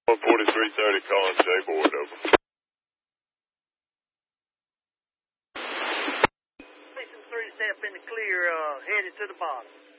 4330 calling J Boyd, over. Station 3 step in the clear, headed to the bottom.